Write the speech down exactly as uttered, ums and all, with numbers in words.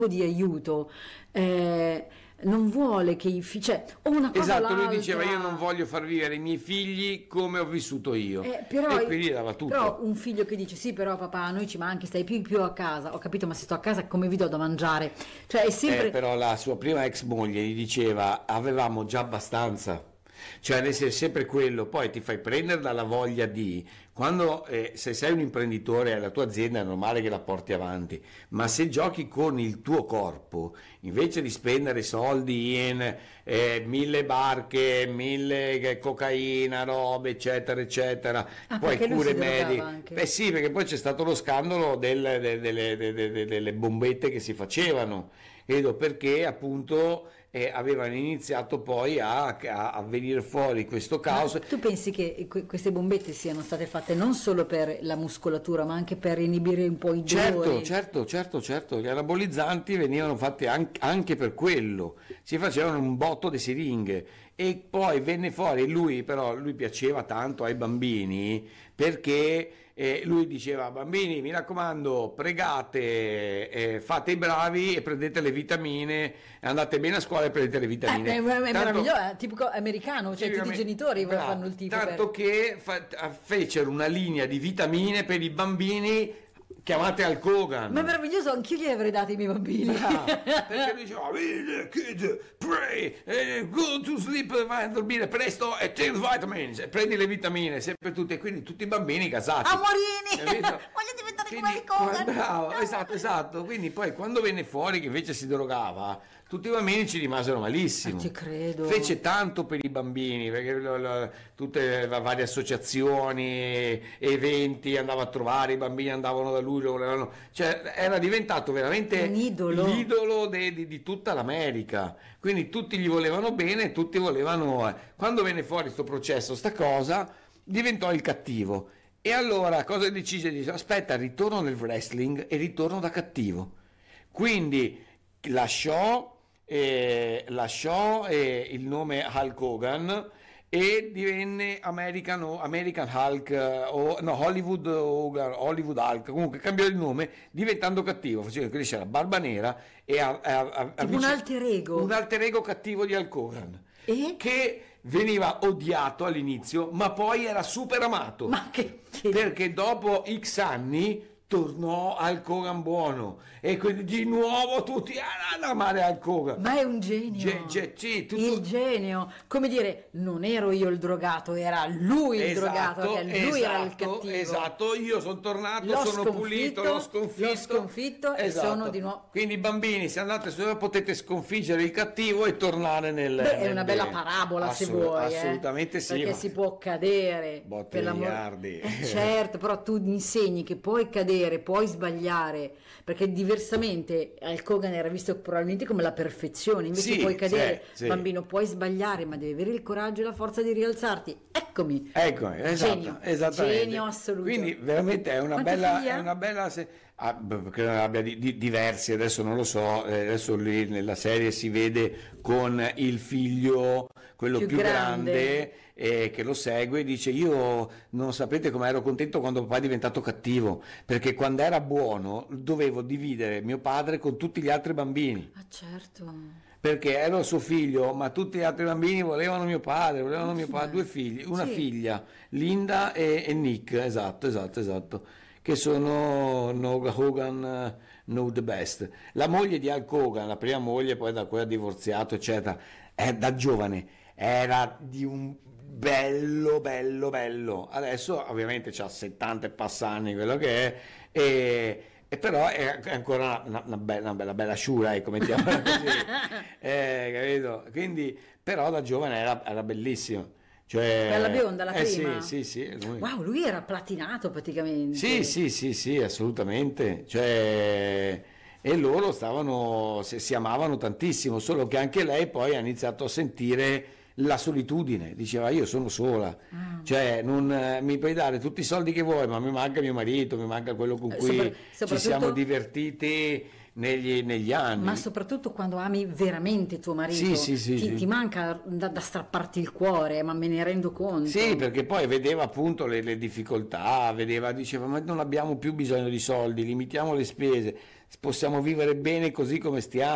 di aiuto, eh, non vuole che i figli, cioè, o una cosa o Esatto, lui l'altra. diceva io non voglio far vivere i miei figli come ho vissuto io, Eh, però, e quindi dava tutto. però un figlio che dice sì però papà a noi ci manchi, stai più, più a casa, ho capito, ma se sto a casa come vi do da mangiare, cioè è sempre Eh, però la sua prima ex moglie gli diceva avevamo già abbastanza, cioè deve essere sempre quello, poi ti fai prendere dalla voglia di, quando eh, se sei un imprenditore e la tua azienda è normale che la porti avanti, ma se giochi con il tuo corpo invece di spendere soldi in eh, mille barche, mille eh, cocaina, robe eccetera eccetera, ah, poi perché lui cure si drogava medie, anche. beh sì, perché poi c'è stato lo scandalo del- de- delle, de- de- de- delle bombette che si facevano, credo perché appunto eh, avevano iniziato poi a, a, a venire fuori questo Ma caos. tu pensi che que- queste bombette siano state fatte non solo per la muscolatura ma anche per inibire un po' i Certo, dolori? certo, certo, certo, gli anabolizzanti venivano fatti an- anche per quello, si facevano un botto di siringhe e poi venne fuori, lui però, lui piaceva tanto ai bambini perché eh, lui diceva bambini mi raccomando pregate, eh, fate i bravi e prendete le vitamine, andate bene a scuola e prendete le Eh, vitamine. è, è Tanto- meraviglioso, è tipico americano, cioè tutti i Tipicamente- genitori bravo, fanno il tifo tanto per... che fa- fecero una linea di vitamine per i bambini chiamate al Kogan. Ma è meraviglioso, anch'io gli avrei dato i miei bambini. Ah, perché lui diceva "Read, kid, pray, eh, go to sleep, vai a dormire presto e take the vitamins, e prendi le vitamine sempre tutte", e quindi tutti i bambini casati. Amorini! Capito? Voglio diventare Quindi, come il Kogan! bravo, esatto, esatto. Quindi poi quando venne fuori che invece si drogava, tutti i bambini ci rimasero malissimo. Ah, ti credo. Fece tanto per i bambini, perché lo- lo- tutte le varie associazioni, eventi, andava a trovare, i bambini andavano da lui, lo volevano, cioè era diventato veramente Un idolo. l'idolo de- di, di tutta l'America. Quindi tutti gli volevano bene, tutti volevano... eh. Quando venne fuori sto processo, sta cosa, diventò il cattivo. E allora cosa decise? Dice, aspetta, ritorno nel wrestling e ritorno da cattivo. Quindi lasciò, eh, lasciò eh, il nome Hulk Hogan e divenne American, American Hulk, eh, o no, Hollywood Hogan, Hollywood Hulk, comunque cambiò il nome diventando cattivo, faceva crescere la barba nera e a, a, a, Tipo un alter ego. un alter ego cattivo di Hulk Hogan. E? Che veniva odiato all'inizio, ma poi era super amato. Ma che... che- Perché dopo X anni tornò al Hogan buono e quindi di nuovo tutti ad amare al Hogan. Ma è un genio. Ge- ge- sì, tutto- Il genio. Come dire, non ero io il drogato, era lui il drogato, perché lui era il esatto, cattivo. esatto, io sono tornato, L'ho sono pulito, l'ho sconfitto, l'ho sconfitto e Esatto. sono di nuovo... Quindi bambini, se andate su potete sconfiggere il cattivo e tornare nel... Beh, è nel una bella bene. parabola se Assolut- vuoi, eh. assolutamente sì, perché ma- si può cadere Botte per l'amore- miliardi. Eh, certo, però tu insegni che puoi cadere, puoi sbagliare, perché diversamente Hulk Hogan era visto probabilmente come la perfezione, invece Sì, puoi cadere, sì, sì. bambino, puoi sbagliare, ma devi avere il coraggio e la forza di rialzarti. Eccomi. Ecco, esatto, Genio, esattamente. genio assoluto. Quindi veramente è una Quanti bella, figli ha? è una bella se- ah, beh, credo ne abbia di- di- diversi, adesso non lo so, eh, adesso lì nella serie si vede con il figlio, quello Più più, grande, grande. eh, che lo segue e dice io non sapete come ero contento quando papà è diventato cattivo, perché quando era buono dovevo dividere mio padre con tutti gli altri bambini. Ah, certo. Perché ero suo figlio, ma tutti gli altri bambini volevano mio padre, volevano mio padre, due figli, una Sì. figlia, Linda e, e Nick, esatto, esatto, esatto, che sono no Hogan, eh, no the best. La moglie di Hulk Hogan, la prima moglie, poi da cui ha divorziato, eccetera, è da giovane, era di un bello, bello, bello. Adesso ovviamente c'ha settanta e passanni, quello che è, e... E però è ancora una, una, bella, una bella, bella sciura, ecco, mettiamola così. Eh, capito? Quindi, però da giovane era, era bellissimo. Cioè, Bella bionda, la eh, prima? Sì, sì, sì. Lui. Wow, lui era platinato praticamente. Sì, sì, sì, sì, assolutamente. Cioè, e loro stavano, si, si amavano tantissimo, solo che anche lei poi ha iniziato a sentire la solitudine, diceva io sono sola, Ah. cioè non eh, mi puoi dare tutti i soldi che vuoi, ma mi manca mio marito, mi manca quello con Eh, cui sopra- ci soprattutto- siamo divertiti negli, negli anni. Ma soprattutto quando ami veramente tuo marito, Sì, sì, sì, ti, sì. ti manca da, da strapparti il cuore, ma me ne rendo conto. Sì, perché poi vedeva appunto le, le difficoltà, vedeva, diceva, ma non abbiamo più bisogno di soldi, limitiamo le spese, possiamo vivere bene così come stiamo.